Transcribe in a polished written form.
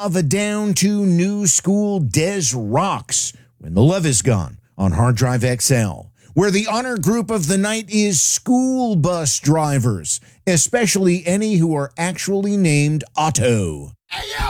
of a down to new school Des rocks when the love is gone on Hard Drive XL, where the honor group of the night is school bus drivers, especially any who are actually named Otto. Hey, yo,